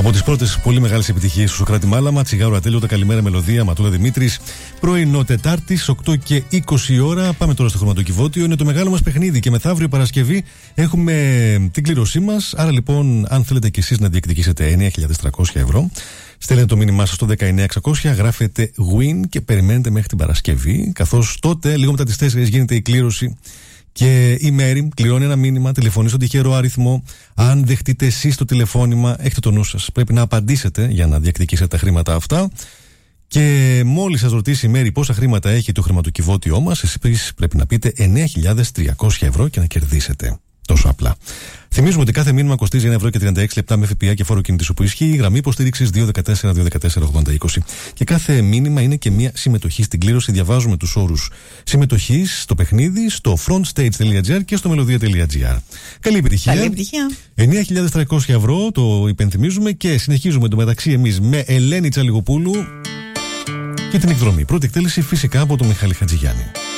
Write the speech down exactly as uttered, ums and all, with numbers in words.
Από τις πρώτες πολύ μεγάλες επιτυχίες του Σωκράτη Μάλαμα, Τσιγάρο Ατέλειωτα, Καλημέρα Μελωδία, Ματούλα Δημήτρης. Πρωινό Τετάρτης, οκτώ και είκοσι ώρα. Πάμε τώρα στο χρηματοκιβώτιο. Είναι το μεγάλο μας παιχνίδι και μεθαύριο Παρασκευή έχουμε την κλήρωσή μας. Άρα λοιπόν, αν θέλετε κι εσείς να διεκδικήσετε εννέα χιλιάδες τριακόσια ευρώ, στέλνετε το μήνυμά σας στο δεκαεννέα εξακόσια, γράφετε win και περιμένετε μέχρι την Παρασκευή. Καθώς τότε, λίγο μετά τις τέσσερις, γίνεται η κλήρωση. Και η Μέρη κληρώνει ένα μήνυμα, τηλεφωνεί στον τυχερό αριθμό. Αν δεχτείτε εσείς το τηλεφώνημα, έχετε το νου σας. Πρέπει να απαντήσετε για να διεκδικήσετε τα χρήματα αυτά. Και μόλις σας ρωτήσει η Μέρη πόσα χρήματα έχει το χρηματοκιβώτιό μας, εσείς πρέπει να πείτε εννέα χιλιάδες τριακόσια ευρώ και να κερδίσετε. Τόσο απλά. Θυμίζουμε ότι κάθε μήνυμα κοστίζει ένα ευρώ και τριάντα έξι λεπτά με ΦΠΑ και φόρο κινητής όπου ισχύει. Η γραμμή υποστήριξης δύο ένα τέσσερα δύο ένα τέσσερα ογδόντα είκοσι. Και κάθε μήνυμα είναι και μια συμμετοχή στην κλήρωση. Διαβάζουμε τους όρους συμμετοχής στο παιχνίδι στο frontstage τελεία gr και στο melodia τελεία gr. Καλή επιτυχία. Καλή επιτυχία. εννέα χιλιάδες τριακόσια ευρώ το υπενθυμίζουμε και συνεχίζουμε το μεταξύ εμείς με Ελένη Τσαλιγοπούλου και την εκδρομή. Πρώτη εκτέλεση φυσικά από τον Μιχάλη Χατζηγιάννη.